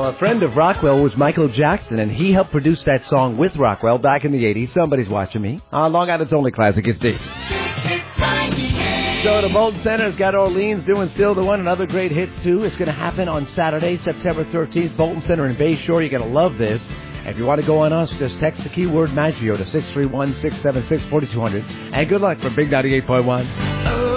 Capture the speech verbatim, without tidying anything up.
Now, a friend of Rockwell was Michael Jackson, and he helped produce that song with Rockwell back in the eighties. Somebody's Watching Me. On Long Island's only classic, it's D. So the Bolton Center's got Orleans doing Still the One and other great hits, too. It's going to happen on Saturday, September thirteenth. Bolton Center in Bay Shore. You're going to love this. If you want to go on us, just text the keyword Maggio to six three one, six seven six, four two zero zero. And good luck from Big ninety-eight point one.